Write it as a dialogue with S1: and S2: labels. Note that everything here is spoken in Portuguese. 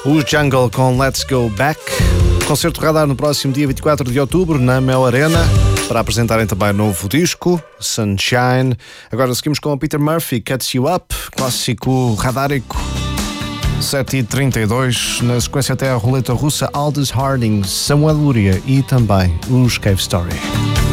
S1: Os Jungle com Let's Go Back. Concerto Radar no próximo dia 24 de outubro na Mel Arena para apresentarem também novo disco, Sunshine. Agora seguimos com o Peter Murphy, Cuts You Up, clássico radárico. 7h32, na sequência até a roleta russa, Aldous Harding, Samuel Luria e também os Cave Story.